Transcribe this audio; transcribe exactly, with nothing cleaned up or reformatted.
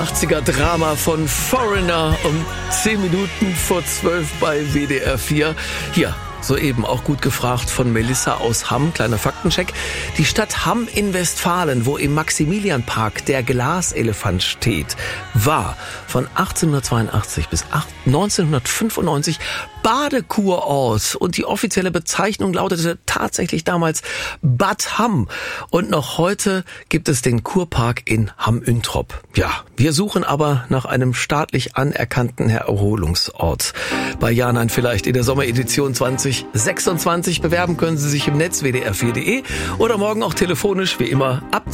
achtziger Drama von Foreigner um zehn Minuten vor zwölf bei W D R vier. Hier, soeben auch gut gefragt von Melissa aus Hamm. Kleiner Faktencheck. Die Stadt Hamm in Westfalen, wo im Maximilianpark der Glaselefant steht, war von achtzehnhundertzweiundachtzig bis neunzehnhundertfünfundneunzig Badekurort. Und die offizielle Bezeichnung lautete tatsächlich damals Bad Hamm. Und noch heute gibt es den Kurpark in Hamm-Üntrop. Ja, wir suchen aber nach einem staatlich anerkannten Erholungsort. Bei Ja, Nein, Vielleicht in der Sommeredition zwanzig sechsundzwanzig. Bewerben können Sie sich im Netz w d r vier punkt d e oder morgen auch telefonisch wie immer ab